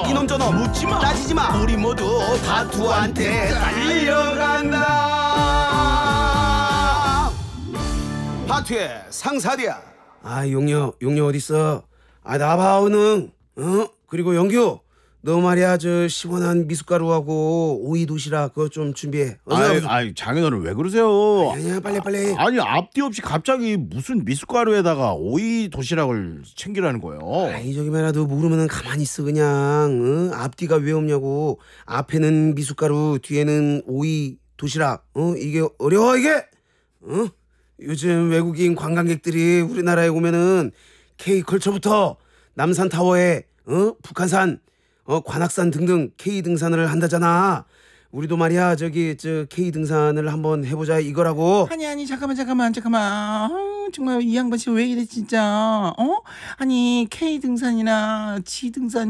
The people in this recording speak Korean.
이놈 저놈 묻지마 따지지마 우리 모두 다투한테 달려간다. 다투의 상사디야. 아 용녀 어딨어? 아 나봐 은응. 그리고 영규 너 말이야 저 시원한 미숫가루하고 오이 도시락 그거 좀 준비해. 아이 장인어른 왜 그러세요? 아니야 빨리. 아니 앞뒤 없이 갑자기 무슨 미숫가루에다가 오이 도시락을 챙기라는 거예요? 아이 저기만라도 모르면은 가만히 있어 그냥. 앞뒤가 왜 없냐고. 앞에는 미숫가루 뒤에는 오이 도시락. 이게 어려워 이게? 요즘 외국인 관광객들이 우리나라에 오면은 K컬처부터 남산타워에 북한산 관악산 등등 K 등산을 한다잖아. 우리도 말이야 저기 저 K 등산을 한번 해보자 이거라고. 아니 잠깐만 정말 이 양반 씨 왜 이래 진짜. 아니 K 등산이나 G 등산